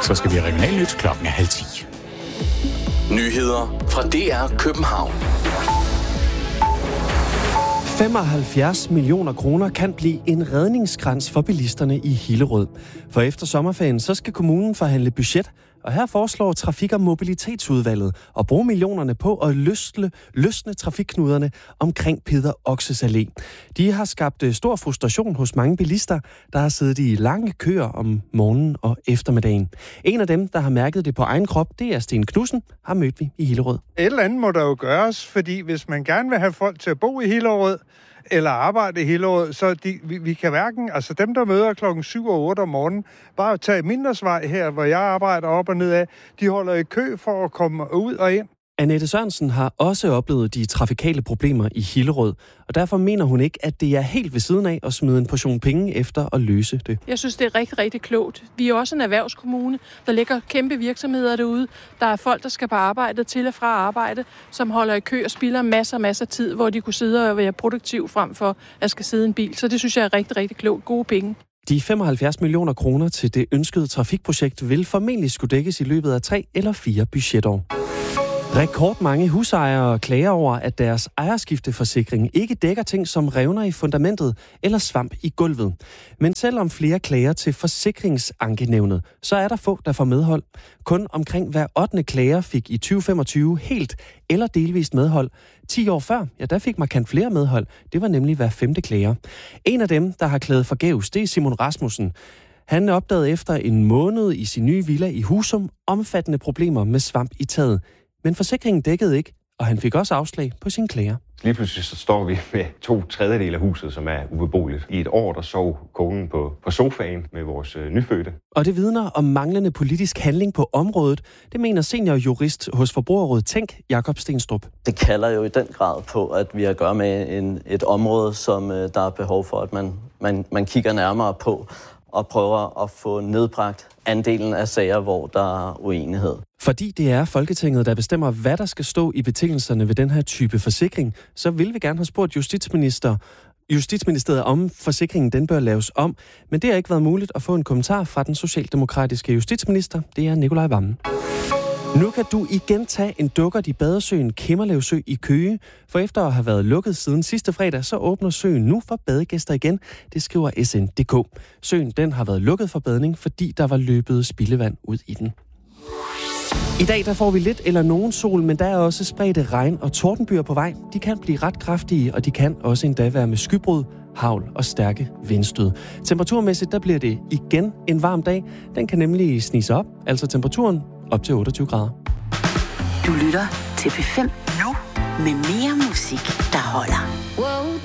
Så skal vi have regionalnyt klokken 9:30. Nyheder fra DR København. 75 millioner kroner kan blive en redningskrans for bilisterne i Hillerød. For efter sommerferien så skal kommunen forhandle budget, og her foreslår Trafik- og Mobilitetsudvalget at bruge millionerne på at løsne trafikknuderne omkring Peder Oxes Allé. De har skabt stor frustration hos mange bilister, der har siddet i lange køer om morgenen og eftermiddagen. En af dem, der har mærket det på egen krop, det er Sten Knudsen, har mødt vi i Hillerød. Et eller andet må der jo gøres, fordi hvis man gerne vil have folk til at bo i Hillerød, eller arbejde i Hillerød, så vi kan hverken, altså dem, der møder klokken 7 og 8 om morgenen, bare tage Mindersvej her, hvor jeg arbejder op og ned af, de holder i kø for at komme ud og ind. Annette Sørensen har også oplevet de trafikale problemer i Hillerød, og derfor mener hun ikke, at det er helt ved siden af at smide en portion penge efter at løse det. Jeg synes, det er rigtig, rigtig klogt. Vi er også en erhvervskommune. Der ligger kæmpe virksomheder derude. Der er folk, der skal på arbejde til og fra arbejde, som holder i kø og spilder masser af tid, hvor de kunne sidde og være produktiv frem for at skal sidde i en bil. Så det synes jeg er rigtig, rigtig klogt. Gode penge. De 75 millioner kroner til det ønskede trafikprojekt vil formentlig skulle dækkes i løbet af 3 eller 4 budgetår. Rekordmange husejere klager over, at deres ejerskifteforsikring ikke dækker ting som revner i fundamentet eller svamp i gulvet. Men selvom flere klager til forsikringsankenævnet, så er der få, der får medhold. Kun omkring hver 8. klager fik i 2025 helt eller delvist medhold. 10 år før, ja, der fik markant flere medhold. Det var nemlig hver 5. klager. En af dem, der har klaget forgæves, det er Simon Rasmussen. Han opdagede efter en måned i sin nye villa i Husum omfattende problemer med svamp i taget. Men forsikringen dækkede ikke, og han fik også afslag på sine klager. Lige pludselig så står vi med 2/3 af huset, som er ubeboeligt. I et år, der sov konen på sofaen med vores nyfødte. Og det vidner om manglende politisk handling på området. Det mener seniorjurist hos Forbrugerrådet Tænk, Jakob Stenstrup. Det kalder jo i den grad på, at vi har at gøre med et område, som der er behov for, at man kigger nærmere på og prøver at få nedbragt andelen af sager, hvor der er uenighed. Fordi det er Folketinget, der bestemmer, hvad der skal stå i betingelserne ved den her type forsikring, så vil vi gerne have spurgt Justitsministeriet om forsikringen den bør laves om, men det har ikke været muligt at få en kommentar fra den socialdemokratiske justitsminister. Det er Nikolaj Wammen. Nu kan du igen tage en dukkert i badesøen Kemmerlev Sø i Køge, for efter at have været lukket siden sidste fredag, så åbner søen nu for badegæster igen, det skriver SN.dk. Søen den har været lukket for badning, fordi der var løbet spildevand ud i den. I dag der får vi lidt eller nogen sol, men der er også spredte regn- og tordenbyer på vej. De kan blive ret kraftige, og de kan også endda være med skybrud, hagl og stærke vindstød. Temperaturmæssigt der bliver det igen en varm dag. Den kan nemlig snige sig op, altså temperaturen op til 28 grader. Du lytter til P5 nu med mere musik, der holder. Whoa,